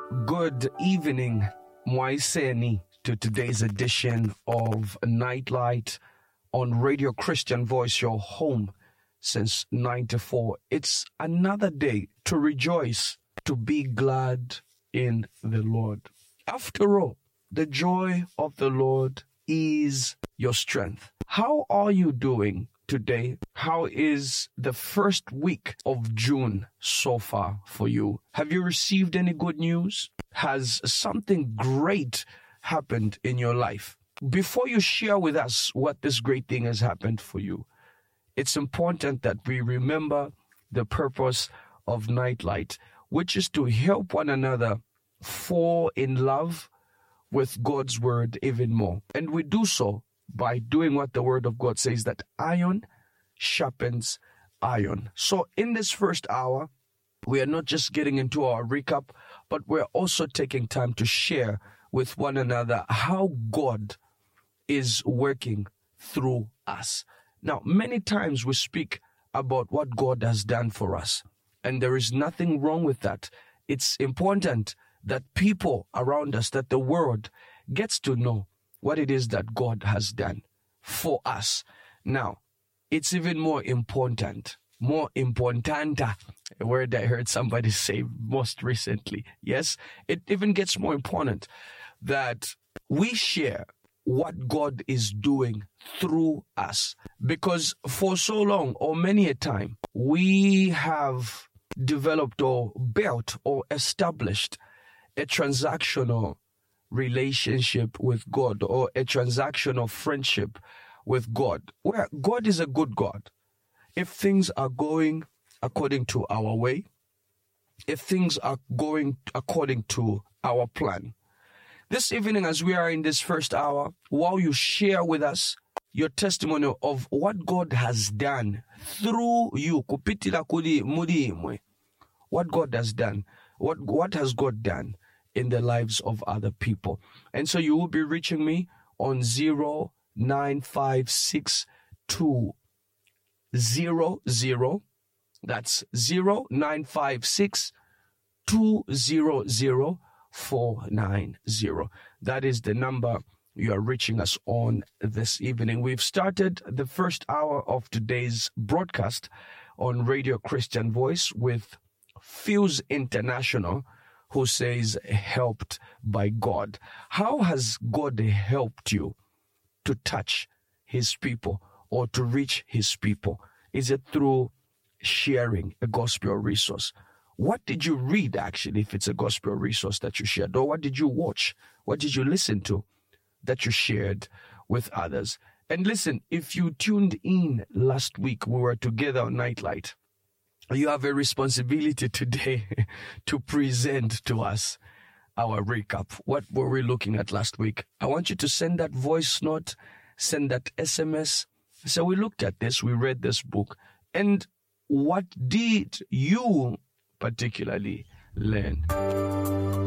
Good evening, Moiseni, to today's edition of Nightlight on Radio Christian Voice, your home since 94. It's another day to rejoice, to be glad in the Lord. After all, the joy of the Lord is your strength. How are you doing today? How is the first week of June so far for you? Have you received any good news? Has something great happened in your life? Before you share with us what this great thing has happened for you, it's important that we remember the purpose of Nightlight, which is to help one another fall in love with God's word even more. And we do so by doing what the word of God says, that iron sharpens iron. So in this first hour, we are not just getting into our recap, but we're also taking time to share with one another how God is working through us. Now, many times we speak about what God has done for us, and there is nothing wrong with that. It's important that people around us, that the world gets to know what it is that God has done for us. Now, it's even more importanta, a word I heard somebody say most recently. Yes, it even gets more important that we share what God is doing through us. Because for so long, or many a time, we have developed or built or established a transactional relationship with God, or a transactional friendship with God, where God is a good God. If things are going according to our way, if things are going according to our plan. This evening, as we are in this first hour, while you share with us your testimony of what God has done through you, what God has done, what has God done in the lives of other people. And so you will be reaching me on 0956200. That's 09562000490. That is the number you are reaching us on this evening. We've started the first hour of today's broadcast on Radio Christian Voice with Fuse International, who says, helped by God. How has God helped you to touch his people or to reach his people? Is it through sharing a gospel resource? What did you read, actually, if it's a gospel resource that you shared? Or what did you watch? What did you listen to that you shared with others? And listen, if you tuned in last week, we were together on Nightlight. You have a responsibility today to present to us our recap. What were we looking at last week? I want you to send that voice note, send that SMS. So we looked at this, we read this book, and what did you particularly learn?